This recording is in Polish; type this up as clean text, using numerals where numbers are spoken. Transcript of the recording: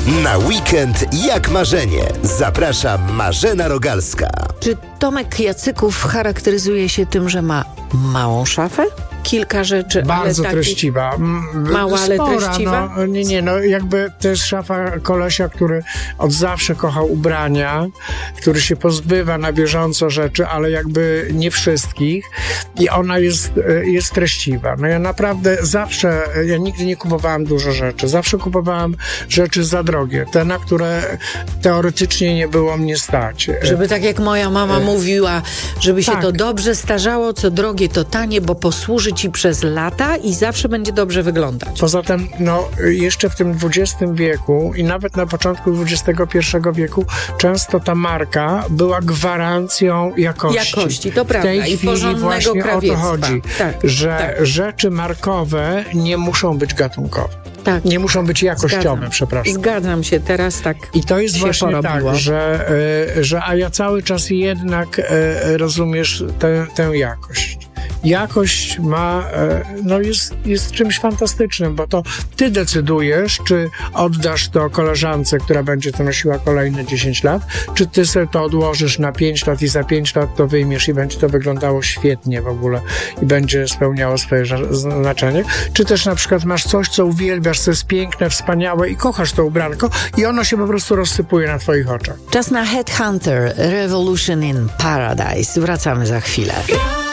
Na weekend jak marzenie. Zaprasza Marzena Rogalska. Czy Tomek Jacyków charakteryzuje się tym, że ma małą szafę? Kilka rzeczy, bardzo ale treściwa. Mała, ale spora, treściwa? Jakby to jest szafa kolesia, który od zawsze kochał ubrania, który się pozbywa na bieżąco rzeczy, ale jakby nie wszystkich i ona jest treściwa. No ja naprawdę zawsze, ja nigdy nie kupowałem dużo rzeczy, zawsze kupowałem rzeczy za drogie, te, na które teoretycznie nie było mnie stać. Żeby tak jak moja mama mówiła, żeby się tak. to dobrze starzało, co drogie to tanie, bo posłuży ci przez lata i zawsze będzie dobrze wyglądać. Poza tym, jeszcze w tym XX wieku i nawet na początku XXI wieku często ta marka była gwarancją jakości. To prawda. W tej I chwili porządnego właśnie krawiectwa. o to chodzi, że rzeczy markowe nie muszą być gatunkowe. Tak. Nie muszą być jakościowe, przepraszam. Zgadzam się, teraz tak. I to jest się właśnie porobiło. tak, że ja cały czas jednak rozumiesz tę jakość. Jakość jest czymś fantastycznym, bo to ty decydujesz, czy oddasz to koleżance, która będzie to nosiła kolejne 10 lat, czy ty sobie to odłożysz na 5 lat i za 5 lat to wyjmiesz i będzie to wyglądało świetnie w ogóle i będzie spełniało swoje znaczenie, czy też na przykład masz coś, co uwielbiasz, co jest piękne, wspaniałe i kochasz to ubranko i ono się po prostu rozsypuje na twoich oczach. Czas na Headhunter, Revolution in Paradise. Wracamy za chwilę.